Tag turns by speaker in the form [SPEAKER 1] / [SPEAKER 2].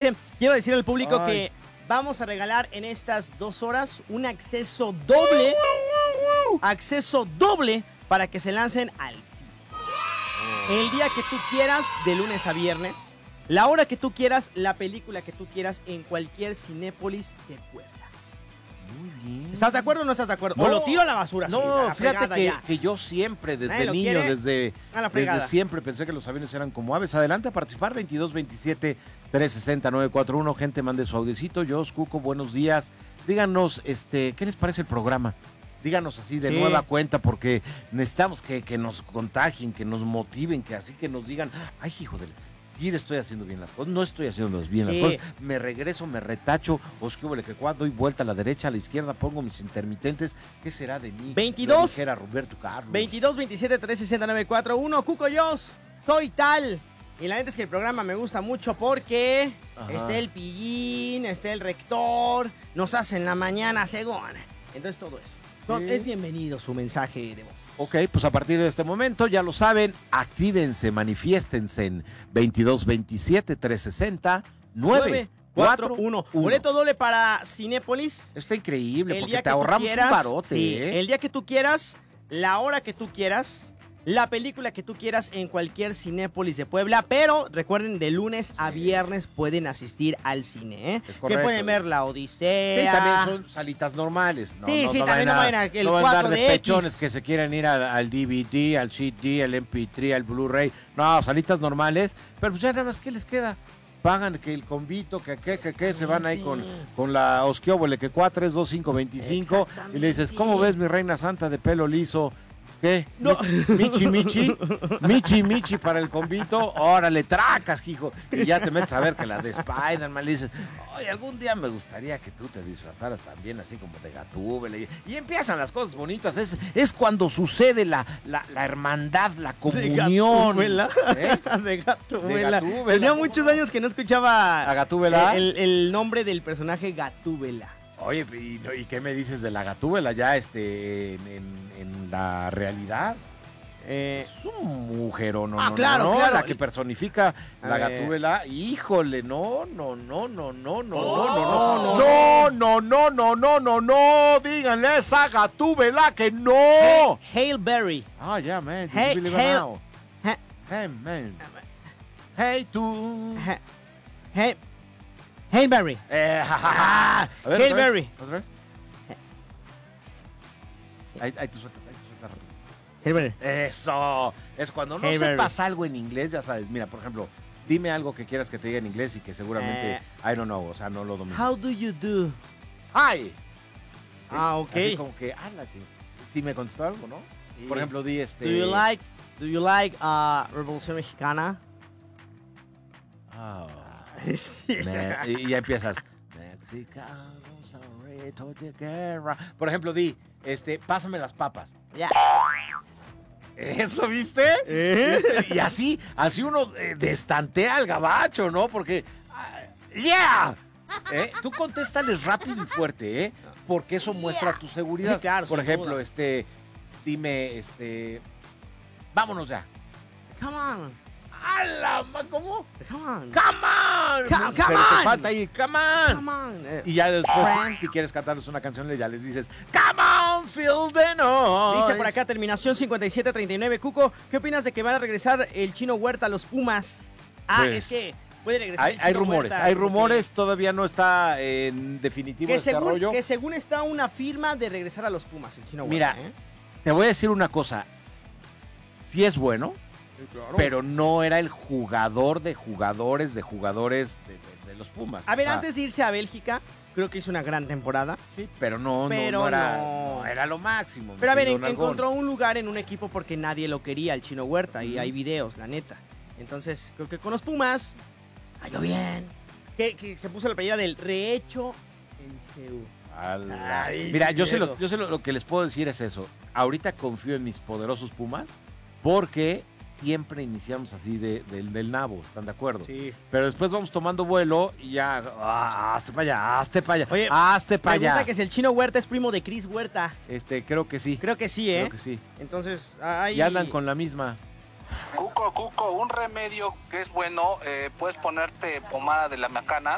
[SPEAKER 1] 2027. Quiero decir al público que vamos a regalar en estas 2 horas un acceso doble para que se lancen al cine. El día que tú quieras, de lunes a viernes, la hora que tú quieras, la película que tú quieras, en cualquier Cinépolis de Puebla.
[SPEAKER 2] Muy bien.
[SPEAKER 1] ¿Estás de acuerdo o no estás de acuerdo?
[SPEAKER 2] No.
[SPEAKER 1] O lo tiro a la basura.
[SPEAKER 2] No,
[SPEAKER 1] la
[SPEAKER 2] fíjate
[SPEAKER 1] fregada
[SPEAKER 2] que yo siempre, desde
[SPEAKER 1] ¿lo
[SPEAKER 2] niño,
[SPEAKER 1] quiere?
[SPEAKER 2] desde
[SPEAKER 1] A la fregada.
[SPEAKER 2] siempre pensé que los aviones eran como aves. Adelante a participar, 22 27 360 941. Gente, mande su audiocito. Jos, Cuco, buenos días. Díganos, ¿qué les parece el programa? Díganos así de nueva cuenta, porque necesitamos que nos contagien, que nos motiven, que así que nos digan, ay, hijo de... Y estoy haciendo bien las cosas, no estoy haciendo bien las cosas, me regreso, me retacho, que cuando doy vuelta a la derecha, a la izquierda, pongo mis intermitentes, ¿qué será de mí?
[SPEAKER 1] 22
[SPEAKER 2] Era Roberto Carlos.
[SPEAKER 1] 22 27 360 941. Cuco Jos, soy tal. Y la neta es que el programa me gusta mucho porque está el pillín, está el rector, nos hacen la mañana según. Entonces todo eso. Es bienvenido su mensaje de voz.
[SPEAKER 2] Ok, pues a partir de este momento, ya lo saben, actívense, manifiéstense en 22 27 360 941.
[SPEAKER 1] Boleto doble para Cinépolis.
[SPEAKER 2] Está increíble,
[SPEAKER 1] El
[SPEAKER 2] porque
[SPEAKER 1] día
[SPEAKER 2] te
[SPEAKER 1] que tú
[SPEAKER 2] ahorramos
[SPEAKER 1] quieras,
[SPEAKER 2] un barote.
[SPEAKER 1] sí, el día que tú quieras, la hora que tú quieras, la película que tú quieras en cualquier Cinépolis de Puebla, pero recuerden, de lunes a viernes pueden asistir al cine, ¿eh?
[SPEAKER 2] Es
[SPEAKER 1] Que
[SPEAKER 2] correcto.
[SPEAKER 1] pueden ver La Odisea.
[SPEAKER 2] Sí, también son salitas normales. No,
[SPEAKER 1] Sí,
[SPEAKER 2] no
[SPEAKER 1] también no vayan a el
[SPEAKER 2] no van a andar
[SPEAKER 1] 4DX.
[SPEAKER 2] de pechones que se quieren ir al DVD, al CD, al MP3, al Blu-ray. No, salitas normales. Pero pues ya nada más, ¿qué les queda? Pagan que el convito, que se van ahí con la Osquióbole, que 4322525 y le dices, ¿cómo ves mi reina santa de pelo liso? ¿Qué?
[SPEAKER 1] No.
[SPEAKER 2] Michi para el convito. Órale, tracas, hijo. Y ya te metes a ver que la de Spider-Man le dices, oye, algún día me gustaría que tú te disfrazaras también así como de Gatúbela. Y empiezan las cosas bonitas. Es cuando sucede la hermandad, la comunión.
[SPEAKER 1] De Gatúbela. Tenía muchos años que no escuchaba
[SPEAKER 2] ¿A Gatúbela?
[SPEAKER 1] el nombre del personaje Gatúbela.
[SPEAKER 2] Oye, ¿y qué me dices de la Gatúbela ya en la realidad? Es un mujerón,
[SPEAKER 1] claro.
[SPEAKER 2] La que personifica la Gatúbela. Híjole, no, díganle a esa Gatúbela que no.
[SPEAKER 1] Hail Berry.
[SPEAKER 2] Yeah, man.
[SPEAKER 1] Hey,
[SPEAKER 2] Hey, man. Hey, tú.
[SPEAKER 1] Hail Berry. Hail Berry.
[SPEAKER 2] ¿Otra vez? Ahí te sueltas.
[SPEAKER 1] Hail Berry.
[SPEAKER 2] Eso. Es cuando no
[SPEAKER 1] Hey,
[SPEAKER 2] sepas algo en inglés, ya sabes. Mira, por ejemplo, dime algo que quieras que te diga en inglés y que seguramente, I don't know, o sea, no lo domino.
[SPEAKER 1] How do you do?
[SPEAKER 2] Hi. ¿Sí?
[SPEAKER 1] Ok.
[SPEAKER 2] Así como que, sí me contestó algo, ¿no?
[SPEAKER 1] Sí.
[SPEAKER 2] Por ejemplo, di
[SPEAKER 1] Do you like Revolución Mexicana?
[SPEAKER 2] Y ya empiezas. Mexicanos are ready to the guerra. Por ejemplo, di, pásame las papas.
[SPEAKER 1] Ya.
[SPEAKER 2] ¿Eso viste? Y así uno destantea al gabacho, ¿no? Porque, ¡yeah! Tú contéstales rápido y fuerte, ¿eh? Porque eso muestra tu seguridad.
[SPEAKER 1] Sí, claro,
[SPEAKER 2] por
[SPEAKER 1] sin
[SPEAKER 2] ejemplo,
[SPEAKER 1] duda.
[SPEAKER 2] dime, vámonos ya.
[SPEAKER 1] Come on.
[SPEAKER 2] ¿Cómo?
[SPEAKER 1] Come on.
[SPEAKER 2] ¡Come on!
[SPEAKER 1] Come
[SPEAKER 2] Pero
[SPEAKER 1] on.
[SPEAKER 2] te falta ahí, ¡come on!
[SPEAKER 1] Come on.
[SPEAKER 2] Y ya después, si quieres cantarles una canción, ya les dices, ¡come on, feel the noise!
[SPEAKER 1] Dice por acá, terminación 5739. Cuco, ¿qué opinas de que van a regresar el Chino Huerta a los Pumas?
[SPEAKER 2] Pues,
[SPEAKER 1] es que puede regresar el
[SPEAKER 2] hay
[SPEAKER 1] Chino
[SPEAKER 2] rumores,
[SPEAKER 1] Huerta,
[SPEAKER 2] hay rumores, todavía no está en definitivo este rollo.
[SPEAKER 1] Que según está una firma de regresar a los Pumas, el Chino Huerta.
[SPEAKER 2] Mira, te voy a decir una cosa. Sí es bueno,
[SPEAKER 1] claro.
[SPEAKER 2] pero no era el jugador de jugadores de los Pumas.
[SPEAKER 1] A ver, antes de irse a Bélgica, creo que hizo una gran temporada.
[SPEAKER 2] Sí, pero no era lo máximo.
[SPEAKER 1] Pero a ver,
[SPEAKER 2] encontró
[SPEAKER 1] encontró un lugar en un equipo porque nadie lo quería, el Chino Huerta, y hay videos, la neta. Entonces, creo que con los Pumas cayó bien. Que se puso la playera del rehecho en Seúl.
[SPEAKER 2] Mira, yo sé lo que les puedo decir es eso. Ahorita confío en mis poderosos Pumas porque siempre iniciamos así del nabo, ¿están de acuerdo?
[SPEAKER 1] Sí.
[SPEAKER 2] Pero después vamos tomando vuelo y ya, hazte para allá.
[SPEAKER 1] Oye,
[SPEAKER 2] hazte para allá.
[SPEAKER 1] Pregunta que si el Chino Huerta es primo de Chris Huerta.
[SPEAKER 2] Creo que sí.
[SPEAKER 1] Creo que sí, ¿eh?
[SPEAKER 2] Creo que sí.
[SPEAKER 1] Entonces, ahí...
[SPEAKER 2] Y andan con la misma.
[SPEAKER 3] Cuco, un remedio que es bueno, puedes ponerte pomada de la macana